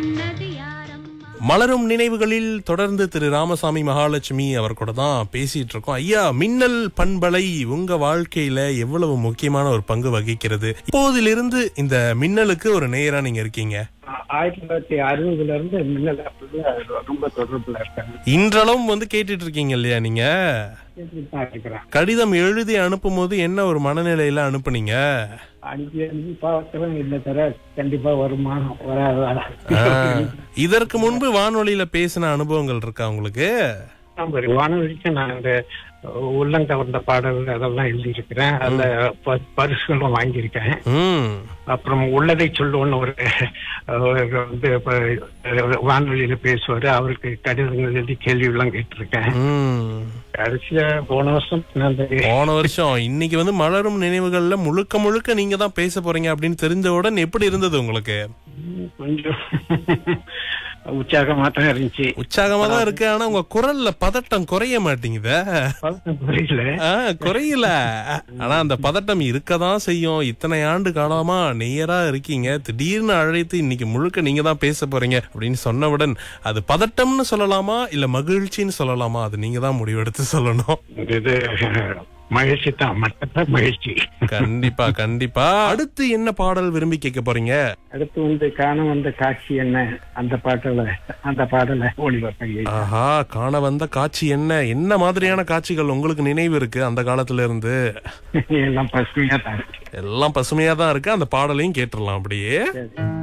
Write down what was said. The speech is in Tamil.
மலரும் நினைவுகளில் தொடர்ந்து திரு ராமசாமி மகாலட்சுமி அவர் கூட தான் பேசிட்டு இருக்கோம். ஐயா, மின்னல் பண்பலை உங்க வாழ்க்கையில எவ்வளவு முக்கியமான ஒரு பங்கு வகிக்கிறது? இப்போதிலிருந்து இந்த மின்னலுக்கு ஒரு நேயரா நீங்க இருக்கீங்க. 1960 இருந்து மின்னல் ரொம்ப தொடர்புல இருக்காங்க. இன்றளவும் கேட்டுட்டு இருக்கீங்க இல்லையா? நீங்க கடிதம் எழுதி அனுப்பும் போது என்ன ஒரு மனநிலையில அனுப்புனீங்க? அனுப்பி பார்க்கிறேன், இந்த தர கண்டிப்பா வருமா வராதா. இதற்கு முன்பு வானொலியில பேசின அனுபவங்கள் இருக்கா உங்களுக்கு? வானொலிக்கு நான் இந்த உள்ளங்கவர்ந்த பாடல்கள் அதெல்லாம் எழுதியிருக்கிறேன். அதுல பரிசுகளும் வாங்கியிருக்கேன். அப்புறம் உள்ளதை சொல்லுவோன்னு ஒரு வானொலியில பேசுவாரு, அவருக்கு கடிதங்கள் எழுதி கேள்வி எல்லாம் கேட்டிருக்கேன். கடைசியா போன வருஷம் இன்னைக்கு மலரும் நினைவுகள்ல முழுக்க முழுக்க நீங்க தான் பேச போறீங்க அப்படின்னு தெரிஞ்சவுடன் எப்படி இருந்தது உங்களுக்கு? கொஞ்சம் உற்சாகமா தான் இருந்துச்சு. உற்சாகமா தான் இருக்கு. ஆனா உங்க குரல்ல பதட்டம் குறைய மாட்டேங்குத. குறையல. ஆனா அந்த பதட்டம் இருக்கதான் செய்யும். இத்தனை ஆண்டு காலமா நேயரா இருக்கீங்க, திடீர்னு அழைத்து இன்னைக்கு முழுக்க நீங்க தான் பேச போறீங்க அப்படின்னு சொன்னவுடன் அது பதட்டம்னு சொல்லலாமா இல்ல மகிழ்ச்சின்னு சொல்லலாமா? அது நீங்க தான் முடிவெடுத்து சொல்லணும். இது மகிழ்ச்சி தான், மற்ற மகிழ்ச்சி. கண்டிப்பா கண்டிப்பா. அடுத்து என்ன பாடல் விரும்பி கேட்க போறீங்க? அடுத்து காண வந்த காட்சி என்ன, அந்த பாடல ஒளிபரப்ப. ஆஹா, காண வந்த காட்சி என்ன? என்ன மாதிரியான காட்சிகள் உங்களுக்கு நினைவு இருக்கு அந்த காலத்துல இருந்து? எல்லாம் பசுமையா தான் இருக்கு. எல்லாம் பசுமையா தான் இருக்கு. அந்த பாடலையும் கேட்டுடலாம் அப்படியே.